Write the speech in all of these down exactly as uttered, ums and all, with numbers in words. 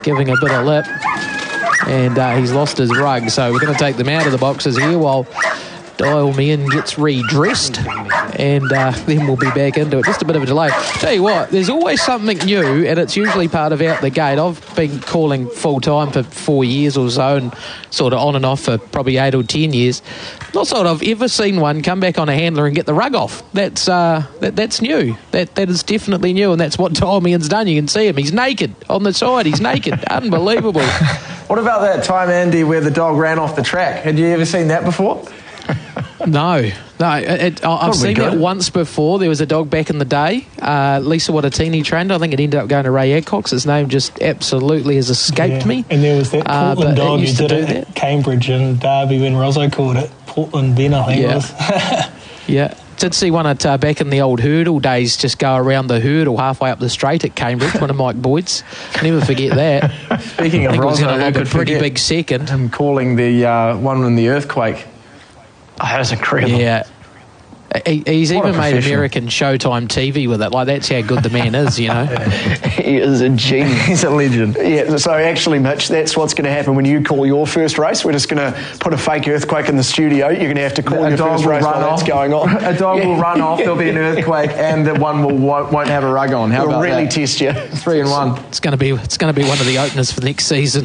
giving a bit of lip, and uh, he's lost his rug. So we're going to take them out of the boxes here while Dial Me In gets redressed, and uh, then we'll be back into it. Just a bit of a delay. Tell you what, there's always something new, and it's usually part of Out the Gate. I've been calling full-time for four years or so, and sort of on and off for probably eight or ten years. Not sort of ever seen one come back on a handler and get the rug off. That's uh, that, that's new. That That is definitely new, and that's what Dial Me In's done. You can see him. He's naked on the side. He's naked. Unbelievable. What about that time, Andy, where the dog ran off the track? Had you ever seen that before? No, no. It, it, I've seen that once before. There was a dog back in the day, uh, Lisa Watatini trained. I think it ended up going to Ray Adcox. His name just absolutely has escaped yeah. me. And there was that uh, Portland dog who did it that. at Cambridge and Derby when Rozzo called it. Portland Ben, I think yeah. it was. yeah. Did see one at uh, back in the old hurdle days just go around the hurdle halfway up the straight at Cambridge, one of Mike Boyd's. Never forget that. Speaking of Rozzo, Rozzo, look a pretty big second. Him calling the uh, one in the earthquake. Oh, that was incredible. Yeah. He, he's What even a made American Showtime T V with it. Like, that's how good the man is, you know. He is a genius. He's a legend. Yeah, so actually, Mitch, that's what's going to happen when you call your first race. We're just going to put a fake earthquake in the studio. You're going to have to call a your dog first will race run while off. that's going on. A dog yeah. will run off, there'll be an earthquake, and the one will, won't, won't have a rug on. How We'll about really that? test you. Three and one. It's going to be it's going to be one of the openers for next season.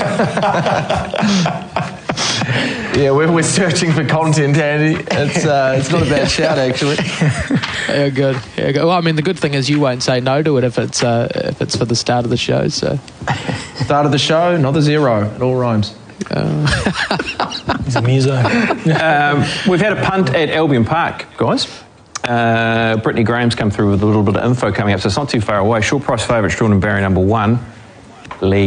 Yeah, we're, we're searching for content, Andy. It's uh, it's not a bad shout, actually. Yeah, good. Yeah, good. Well, I mean, the good thing is you won't say no to it if it's uh, if it's for the start of the show. So, Start of the show, not the zero. It all rhymes. uh, He's a muso. um, we've had a punt at Albion Park, guys. Uh, Brittany Graham's come through with a little bit of info coming up, so it's not too far away. Short price favourite, Jordan Barry, number one. Lead.